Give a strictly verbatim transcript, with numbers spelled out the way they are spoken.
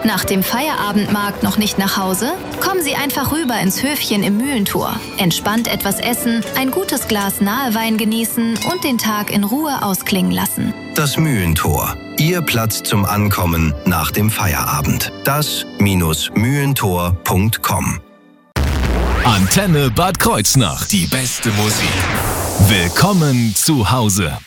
Nach dem Feierabendmarkt noch nicht nach Hause? Kommen Sie einfach rüber ins Höfchen im Mühlentor. Entspannt etwas essen, ein gutes Glas Nahewein genießen und den Tag in Ruhe ausklingen lassen. Das Mühlentor. Ihr Platz zum Ankommen nach dem Feierabend. das Mühlentor punkt com. Antenne Bad Kreuznach. Die beste Musik. Willkommen zu Hause.